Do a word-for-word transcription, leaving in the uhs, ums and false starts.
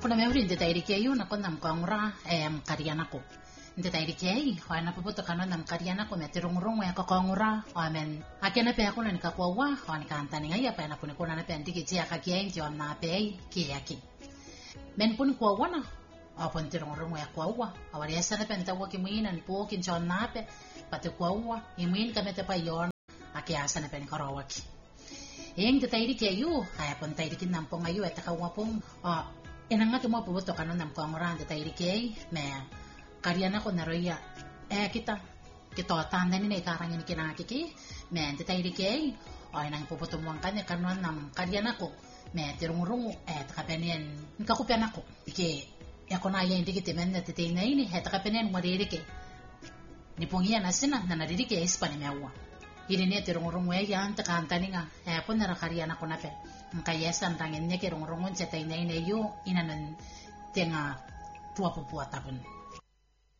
kuna meuri nte tairike yu na kona mkangura eh mkarianako nte tairike yi wa na popoto kanona mkarianako metirungurungu ya kakangura wa men akena pe akuna nikakwa wa wa nikantani ngai apa na kunikona na pe ndiki tia kakiengi wa na pe ki yaki men pun kwa wana apon tirungurungu ya kwa wa awari esa na pe ntawa kimwina ni po kinchon na pe pate kwa wa imwin kamete pa yon akiasa na pe nikarawaki Eng te tairike yu haya pon tairike nampong ayu eta kawapong ah enanga ke mo puto kanon nam kangurang te tairike me kariana ko naroya eh kita kita tanda ni karang ni kinakiki me te tairike ay nang puputo mo kanya kanon nam kariana ko me tirungurung eh takapenen nkakupian ako ike yakona ya indiki te men te te nei ni heta kapenen mo ririke ni pongia na sina na naririke ispani mewa Irene tirungurung we yang tekantani nga eh pun nara kariana ko na pe mkayesan tangin ne kirungurungun sa tainay na yu inanan tenga tua pupuat tapon